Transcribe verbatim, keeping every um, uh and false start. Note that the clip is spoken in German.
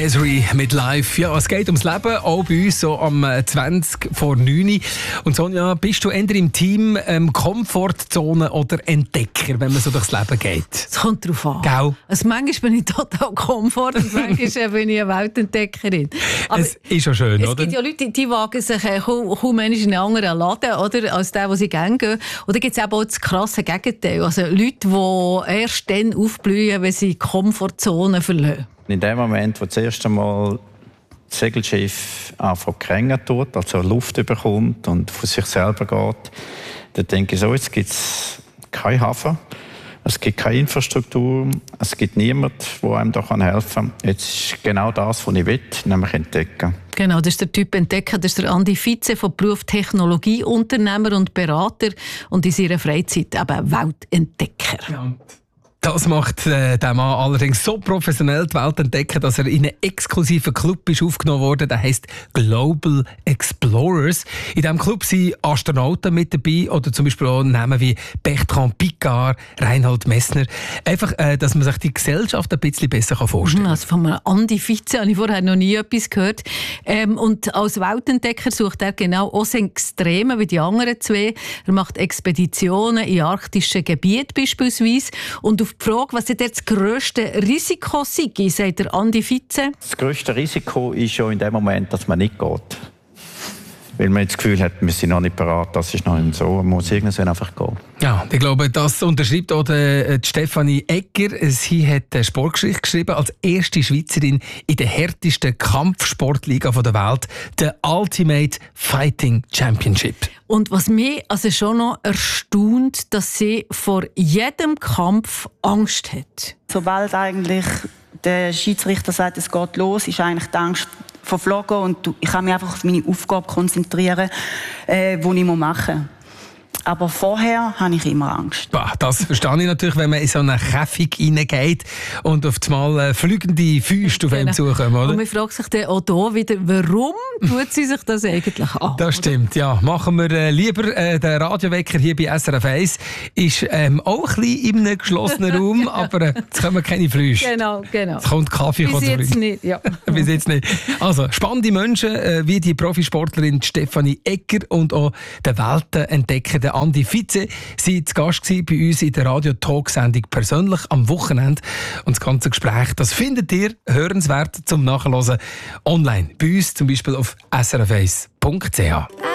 Esri mit Live. Ja, es geht ums Leben, auch bei uns so am zwanzig vor neun. Und Sonja, bist du eher im Team ähm, Komfortzone oder Entdecker, wenn man so durchs Leben geht? Es kommt darauf an. Gell? Also manchmal bin ich total Komfort und manchmal bin ich eine Weltentdeckerin. Aber es ist schon schön, es oder? Es gibt ja Leute, die wagen sich kaum, kaum in einen anderen Laden, oder, als der, wo sie gerne gehen. Und dann gibt es eben auch das krasse Gegenteil. Also Leute, die erst dann aufblühen, wenn sie die Komfortzone verlassen. In dem Moment, wo das erste Mal das Segelschiff anfängt zu krängen tut, also Luft bekommt und von sich selber geht, dann denke ich so, jetzt gibt es keinen Hafen, es gibt keine Infrastruktur, es gibt niemanden, der einem da helfen kann. Jetzt ist genau das, was ich will, nämlich entdecken. Genau, das ist der Typ Entdecker, das ist der Andi Vize von Beruf Technologieunternehmer und Berater und in seiner Freizeit eben Weltentdecker. Ja. Das macht äh, der Mann allerdings so professionell die Welt entdecken, dass er in einen exklusiven Club ist aufgenommen wurde. Der heisst Global Explorers. In diesem Club sind Astronauten mit dabei oder zum Beispiel auch Namen wie Bertrand Piccard, Reinhold Messner. Einfach, äh, dass man sich die Gesellschaft ein bisschen besser vorstellen kann. Also von einem Andi Vize habe ich vorher noch nie etwas gehört. Ähm, und als Weltentdecker sucht er genau auch das Extreme wie die anderen zwei. Er macht Expeditionen in arktischen Gebieten beispielsweise. Und auf die Frage, was jetzt das grösste Risiko sei, sagt der Andi Vize. Das grösste Risiko ist schon in dem Moment, dass man nicht geht. Weil man das Gefühl hat, wir sind noch nicht bereit, das ist noch nicht so, man muss irgendwann einfach gehen. Ja, ich glaube, das unterschreibt auch die Stefanie Egger. Sie hat Sportgeschichte geschrieben als erste Schweizerin in der härtesten Kampfsportliga der Welt, der Ultimate Fighting Championship. Und was mich also schon noch erstaunt, dass sie vor jedem Kampf Angst hat. Sobald eigentlich der Schiedsrichter sagt, es geht los, ist eigentlich die Angst verflogen und ich kann mich einfach auf meine Aufgabe konzentrieren, äh, die ich machen muss. Aber vorher habe ich immer Angst. Bah, das verstehe ich natürlich, wenn man in so eine Käfig reingeht und auf einmal äh, fliegende Füße auf einem zukommen, oder? Und man fragt sich dann auch hier wieder, warum tut sie sich das eigentlich an? Das stimmt, ja. Machen wir äh, lieber äh, den Radiowecker hier bei S R F eins. Ist ähm, auch ein bisschen in einem geschlossenen Raum, aber äh, jetzt kommen keine Früchte. Genau, genau. Es kommt Kaffee. Bis jetzt nicht, ja. Bis jetzt nicht. Also, spannende Menschen, äh, wie die Profisportlerin Stefanie Egger und auch der Weltenentdecker, der Andi Vize, sie zu Gast gewesen bei uns in der Radio-Talk-Sendung «Persönlich» am Wochenende. Und das ganze Gespräch, das findet ihr hörenswert zum Nachhören online. Bei uns zum Beispiel auf s r f eins punkt c h.